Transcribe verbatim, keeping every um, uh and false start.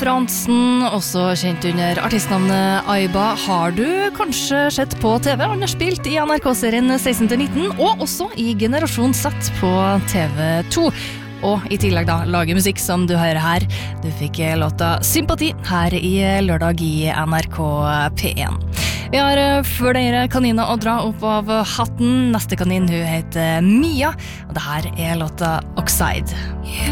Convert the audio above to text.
Fransen, også kjent under artistnavnet Aiba, har du kanskje sett på T V. Han har spilt i N R K-serien seksten til nitten, og også i Generasjon Z på T V to. Og i tillegg da, lage musikk som du hører her. Du fikk låta Sympati her i lørdag i N R K P én. Vi har flere kaniner å dra opp av hatten. Neste kanin, hun heter Mia, og det her er låta Oxide.